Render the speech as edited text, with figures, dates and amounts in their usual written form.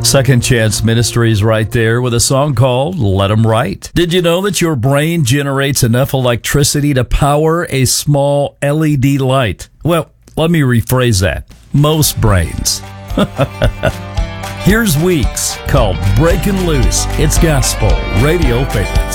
Second Chance Ministries right there with a song called Let 'Em Write. Did you know that your brain generates enough electricity to power a small LED light? Well, let me rephrase that. Most brains. Here's Weeks called Breaking Loose. It's Gospel Radio Favorites.